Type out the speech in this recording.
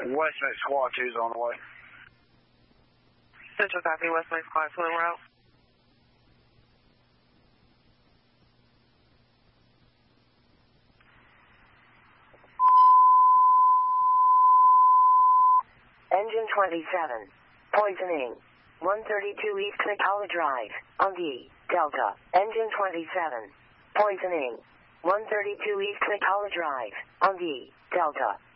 Westmate Squad 2's on the way. Central copy, Westmate Squad 2 en route. Engine 27. Poisoning. 132 East McCalla Drive, on the Delta. Engine 27. Poisoning. 132 East McCalla Drive, on the Delta.